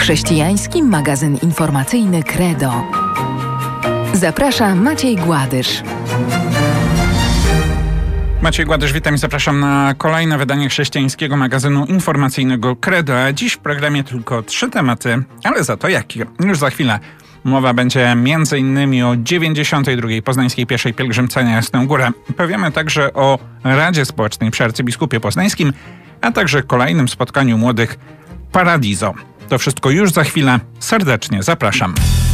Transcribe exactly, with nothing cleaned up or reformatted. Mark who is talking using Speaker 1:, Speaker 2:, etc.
Speaker 1: Chrześcijański magazyn informacyjny Credo. Zaprasza Maciej Gładysz.
Speaker 2: Maciej Gładysz, witam i zapraszam na kolejne wydanie chrześcijańskiego magazynu informacyjnego Credo. A dziś w programie tylko trzy tematy, ale za to jakie? Już za chwilę. Mowa będzie między innymi o dziewięćdziesiątej drugiej Poznańskiej Pieszej Pielgrzymce na Jasną Górę. Powiemy także o Radzie Społecznej przy arcybiskupie poznańskim, a także kolejnym spotkaniu młodych Paradiso. To wszystko już za chwilę. Serdecznie zapraszam.